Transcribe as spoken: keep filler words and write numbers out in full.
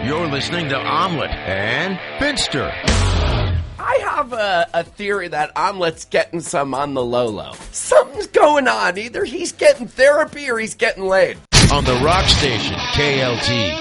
You're listening to Omelet and Finster. I have a, a theory that Omelet's getting some on the low-low. Something's going on. Either he's getting therapy or he's getting laid. On the rock station, K L T.